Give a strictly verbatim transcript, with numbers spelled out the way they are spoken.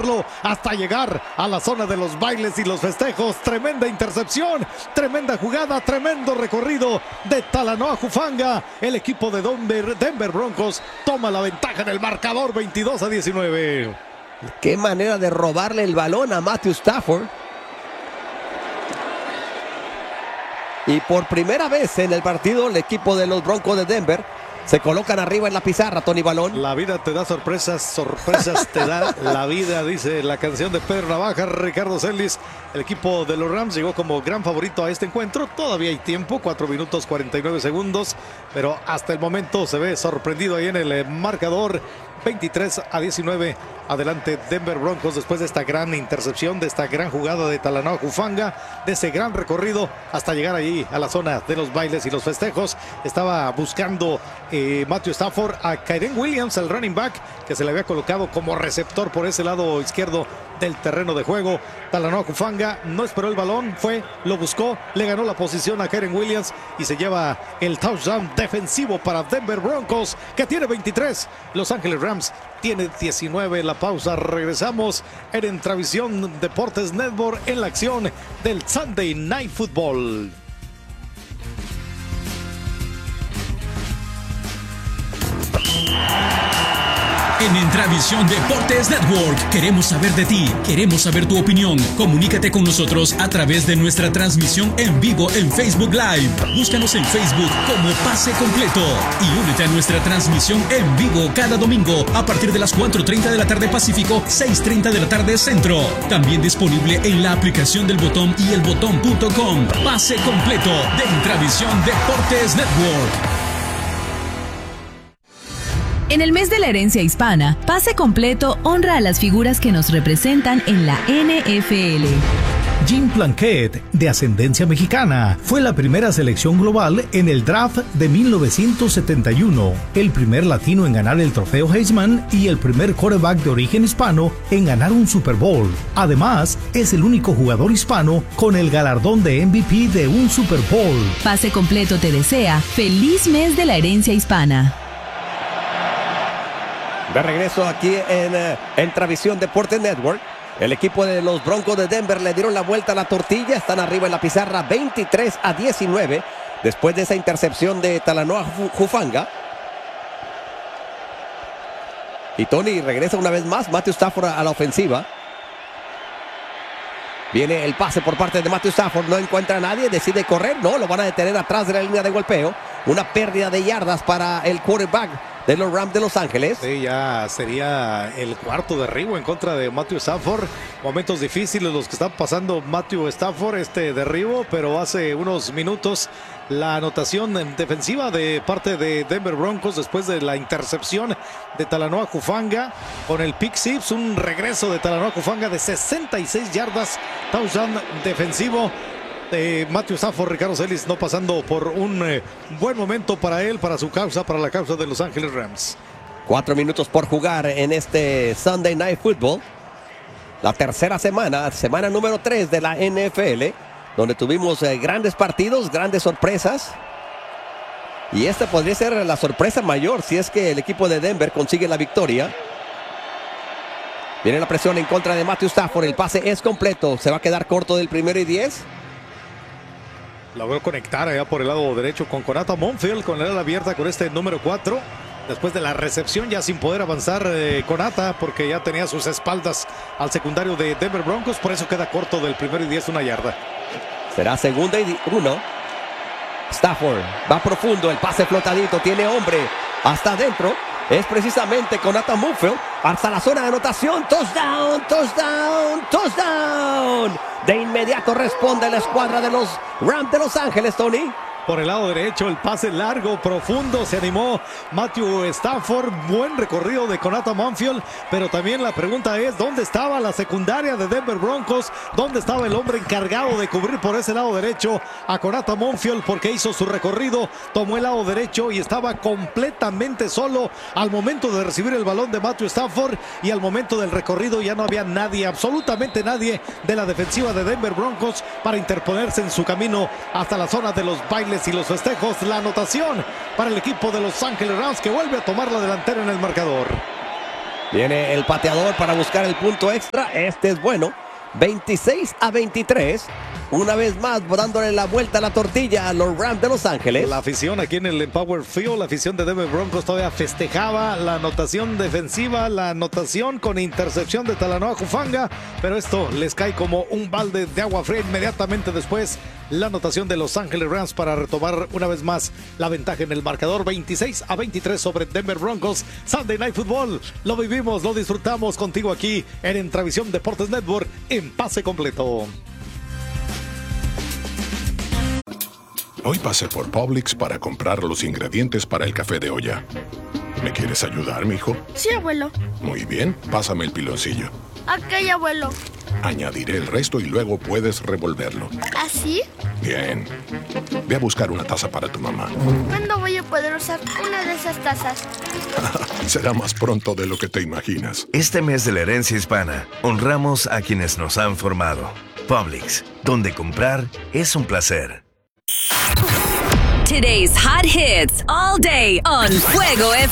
llevarlo hasta llegar a la zona de los bailes y los festejos. Tremenda intercepción, tremenda jugada, tremendo recorrido de Talanoa Hufanga. El equipo de Denver, Denver Broncos toma la ventaja en el marcador veintidós a diecinueve. Qué manera de robarle el balón a Matthew Stafford. Y por primera vez en el partido, el equipo de los Broncos de Denver se colocan arriba en la pizarra, Tony Balón. La vida te da sorpresas, sorpresas te da la vida, dice la canción de Pedro Navaja. Ricardo Celis, el equipo de los Rams llegó como gran favorito a este encuentro. Todavía hay tiempo, cuatro minutos cuarenta y nueve segundos, pero hasta el momento se ve sorprendido ahí en el marcador. veintitrés a diecinueve, adelante Denver Broncos después de esta gran intercepción, de esta gran jugada de Talanoa Hufanga, de ese gran recorrido hasta llegar allí a la zona de los bailes y los festejos. Estaba buscando eh, Matthew Stafford a Kyren Williams, el running back, que se le había colocado como receptor por ese lado izquierdo del terreno de juego. Talanoa Hufanga no esperó el balón, fue, lo buscó, le ganó la posición a Kyren Williams y se lleva el touchdown defensivo para Denver Broncos, que tiene veintitrés. Los Ángeles Rams tiene diecinueve. La pausa, regresamos en Entravisión Deportes Network en la acción del Sunday Night Football. En Entravisión Deportes Network queremos saber de ti, queremos saber tu opinión. Comunícate con nosotros a través de nuestra transmisión en vivo en Facebook Live. Búscanos en Facebook como Pase Completo y únete a nuestra transmisión en vivo cada domingo a partir de las cuatro treinta de la tarde Pacífico, seis treinta de la tarde Centro. También disponible en la aplicación del Botón y el botón punto com. Pase Completo de Entravisión Deportes Network. En el mes de la herencia hispana, Pase Completo honra a las figuras que nos representan en la N F L. Jim Plunkett, de ascendencia mexicana, fue la primera selección global en el draft de mil novecientos setenta y uno, el primer latino en ganar el trofeo Heisman y el primer quarterback de origen hispano en ganar un Super Bowl. Además, es el único jugador hispano con el galardón de M V P de un Super Bowl. Pase Completo te desea feliz mes de la herencia hispana. De regreso aquí en uh, Entravisión Deportes Network. El equipo de los Broncos de Denver le dieron la vuelta a la tortilla. Están arriba en la pizarra veintitrés a diecinueve. Después de esa intercepción de Talanoa Hufanga. Y Tony regresa una vez más. Matthew Stafford a la ofensiva. Viene el pase por parte de Matthew Stafford. No encuentra a nadie. Decide correr. No, lo van a detener atrás de la línea de golpeo. Una pérdida de yardas para el quarterback de los Rams de Los Ángeles. Sí, ya sería el cuarto derribo en contra de Matthew Stafford. Momentos difíciles los que están pasando Matthew Stafford, este derribo, pero hace unos minutos la anotación defensiva de parte de Denver Broncos después de la intercepción de Talanoa Hufanga con el pick six, un regreso de Talanoa Hufanga de sesenta y seis yardas, touchdown defensivo. Eh, Matthew Stafford, Ricardo Celis, no pasando por un eh, buen momento para él, para su causa, para la causa de Los Ángeles Rams. Cuatro minutos por jugar en este Sunday Night Football. La tercera semana, semana número tres de la N F L, donde tuvimos eh, grandes partidos, grandes sorpresas. Y esta podría ser la sorpresa mayor si es que el equipo de Denver consigue la victoria. Viene la presión en contra de Matthew Stafford, el pase es completo, se va a quedar corto del primero y diez. Logró conectar allá por el lado derecho con Konata Monfield, con la ala abierta con este número cuatro. Después de la recepción, ya sin poder avanzar eh, Konata, porque ya tenía sus espaldas al secundario de Denver Broncos. Por eso queda corto del primero y diez, una yarda. Será segunda y uno. Stafford va profundo, el pase flotadito, tiene hombre hasta adentro. Es precisamente Konata Monfield hasta la zona de anotación. Touchdown, touchdown, touchdown. De inmediato responde la escuadra de los Rams de Los Ángeles, Tony. Por el lado derecho, el pase largo, profundo, se animó Matthew Stafford. Buen recorrido de Konata Monfield, pero también la pregunta es, ¿dónde estaba la secundaria de Denver Broncos? ¿Dónde estaba el hombre encargado de cubrir por ese lado derecho a Konata Monfield? Porque hizo su recorrido, tomó el lado derecho y estaba completamente solo al momento de recibir el balón de Matthew Stafford, y al momento del recorrido ya no había nadie, absolutamente nadie de la defensiva de Denver Broncos para interponerse en su camino hasta la zona de los bailes y los festejos. La anotación para el equipo de Los Ángeles Rams, que vuelve a tomar la delantera en el marcador. Viene el pateador para buscar el punto extra. Este es bueno. veintiséis a veintitrés. Una vez más, dándole la vuelta a la tortilla a los Rams de Los Ángeles. La afición aquí en el Empower Field, la afición de Denver Broncos todavía festejaba la anotación defensiva, la anotación con intercepción de Talanoa Hufanga, pero esto les cae como un balde de agua fría inmediatamente después. La anotación de Los Ángeles Rams para retomar una vez más la ventaja en el marcador, veintiséis a veintitrés sobre Denver Broncos. Sunday Night Football, lo vivimos, lo disfrutamos contigo aquí en Entravisión Deportes Network en pase completo. Hoy pasé por Publix para comprar los ingredientes para el café de olla. ¿Me quieres ayudar, mijo? Sí, abuelo. Muy bien, pásame el piloncillo. Ok, abuelo. Añadiré el resto y luego puedes revolverlo. ¿Así? Bien. Ve a buscar una taza para tu mamá. ¿Cuándo voy a poder usar una de esas tazas? Será más pronto de lo que te imaginas. Este mes de la herencia hispana, honramos a quienes nos han formado. Publix, donde comprar es un placer. Today's hot hits all day on Fuego F M.